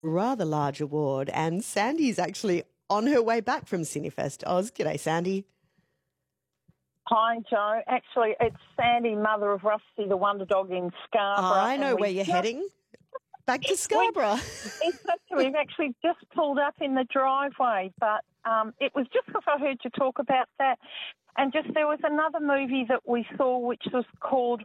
rather large award, and Sandy's actually on her way back from Cinefest Oz. G'day, Sandy. Hi, Joe. Actually, it's Sandy, mother of Rusty, the wonder dog in Scarborough. I know where you're heading. Back to Scarborough. We've actually just pulled up in the driveway, but it was just because I heard you talk about that. And just there was another movie that we saw which was called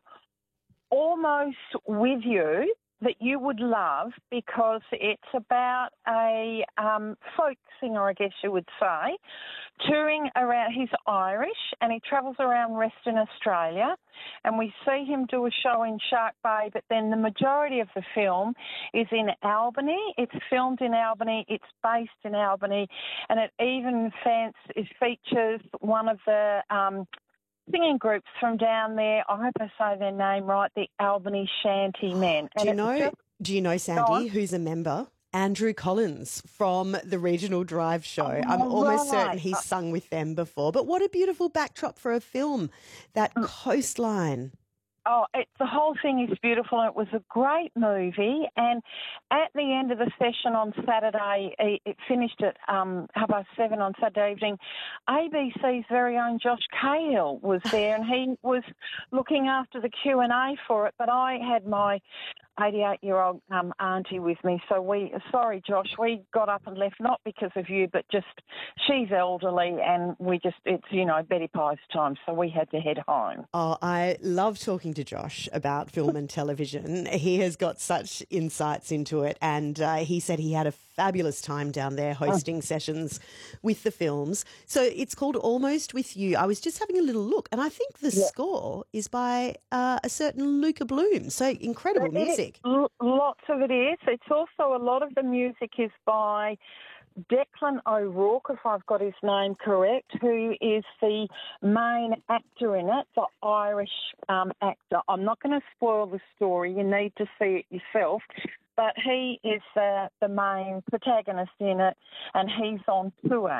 Almost With You, that you would love because it's about a folk singer, I guess you would say, touring around. He's Irish and he travels around Western Australia, and we see him do a show in Shark Bay, but then the majority of the film is in Albany. It's filmed in Albany, it's based in Albany, and it even features one of the singing groups from down there. I hope I say their name right, the Albany Shanty Men. Do you know, Sandy, who's a member? Andrew Collins from the Regional Drive show. I'm almost certain he's sung with them before. But what a beautiful backdrop for a film, that coastline. Oh, the whole thing is beautiful. It was a great movie. And at the end of the session on Saturday, it finished at 7:30 on Saturday evening, ABC's very own Josh Cahill was there, and he was looking after the Q&A for it. But I had my 88-year-old auntie with me. So sorry, Josh, we got up and left, not because of you, but just she's elderly and it's, Betty Pie's time, so we had to head home. Oh, I love talking to Josh about film and television. He has got such insights into it, and he said he had a fabulous time down there hosting sessions with the films. So it's called Almost With You. I was just having a little look, and I think the score is by a certain Luca Bloom. So incredible music. Lots of it is. It's also a lot of the music is by Declan O'Rourke, if I've got his name correct, who is the main actor in it, the Irish actor. I'm not going to spoil the story. You need to see it yourself. But he is the main protagonist in it, and he's on tour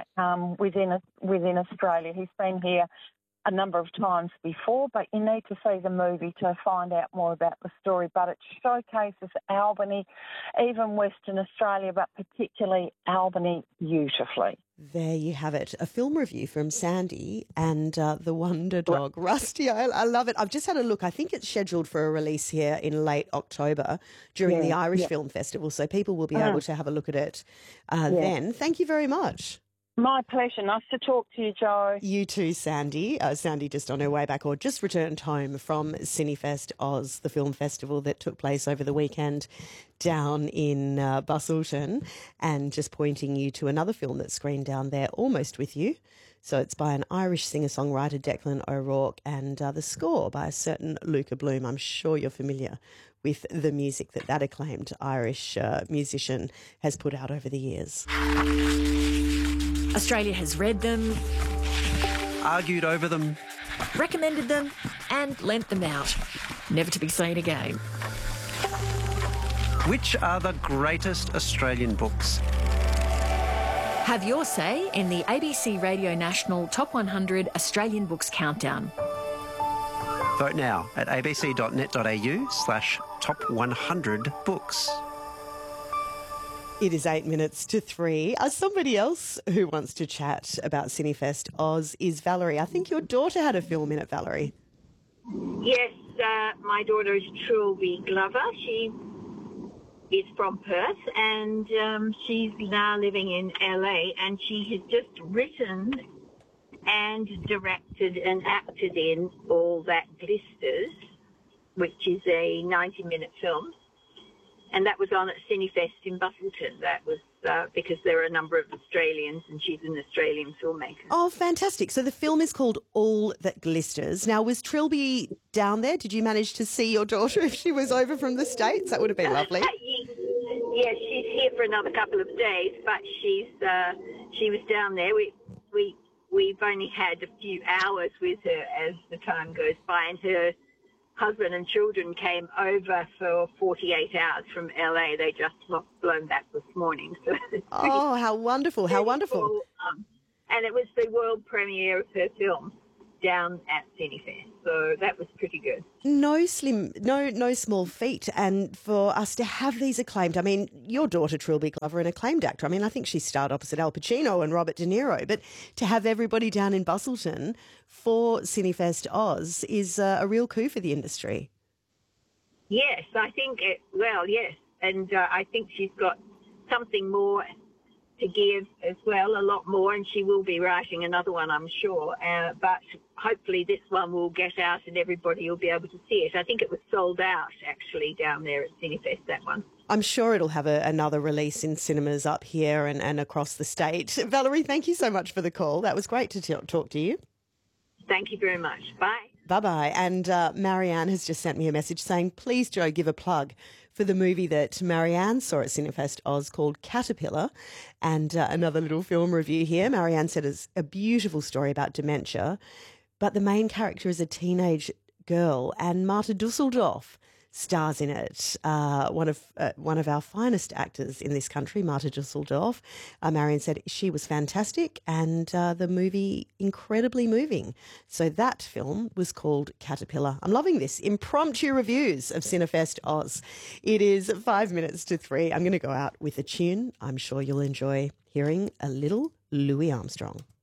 within Australia. He's been here a number of times before, but you need to see the movie to find out more about the story. But it showcases Albany, even Western Australia, but particularly Albany beautifully. There you have it. A film review from Sandy and the Wonder Dog, Rusty. I love it. I've just had a look. I think it's scheduled for a release here in late October during the Irish Film Festival, so people will be able to have a look at it then. Thank you very much. My pleasure. Nice to talk to you, Joe. You too, Sandy. Sandy just on her way back, or just returned home from Cinefest Oz, the film festival that took place over the weekend down in Busselton, and just pointing you to another film that's screened down there, Almost With You. So it's by an Irish singer-songwriter, Declan O'Rourke, and the score by a certain Luca Bloom. I'm sure you're familiar with the music that acclaimed Irish musician has put out over the years. Australia has read them, argued over them, recommended them, and lent them out, never to be seen again. Which are the greatest Australian books? Have your say in the ABC Radio National Top 100 Australian Books Countdown. Vote now at abc.net.au/top100books. It is 8 minutes to 3. Somebody else who wants to chat about Cinefest Oz is Valerie. I think your daughter had a film in it, Valerie. Yes, my daughter is Trilby Glover. She is from Perth, and she's now living in LA, and she has just written and directed and acted in All That Glisters, which is a 90-minute film. And that was on at Cinefest in Busselton. That was because there are a number of Australians, and she's an Australian filmmaker. Oh, fantastic. So the film is called All That Glisters. Now, was Trilby down there? Did you manage to see your daughter if she was over from the States? That would have been lovely. Yes, she's here for another couple of days, but she was down there. We've only had a few hours with her as the time goes by, and her husband and children came over for 48 hours from LA. They just flown back this morning. So oh, how wonderful, how wonderful. And it was the world premiere of her film down at Cinefest. So that was pretty good. No small feat. And for us to have these acclaimed, I mean, your daughter, Trilby Glover, an acclaimed actor. I mean, I think she starred opposite Al Pacino and Robert De Niro. But to have everybody down in Busselton for Cinefest Oz is a real coup for the industry. Yes, I think yes. And I think she's got something more to give as well, a lot more, and she will be writing another one, I'm sure. But hopefully this one will get out and everybody will be able to see it. I think it was sold out, actually, down there at Cinefest, that one. I'm sure it'll have another release in cinemas up here and across the state. Valerie, thank you so much for the call. That was great to talk to you. Thank you very much. Bye. Bye-bye. And Marianne has just sent me a message saying, please, Jo, give a plug for the movie that Marianne saw at Cinefest Oz called Caterpillar. And another little film review here. Marianne said it's a beautiful story about dementia, but the main character is a teenage girl, and Marta Dusseldorf stars in it. One of our finest actors in this country, Marta Dusseldorf. Marianne said she was fantastic and the movie incredibly moving. So that film was called Caterpillar. I'm loving this. Impromptu reviews of Cinefest Oz. It is 5 minutes to 3. I'm going to go out with a tune. I'm sure you'll enjoy hearing a little Louis Armstrong.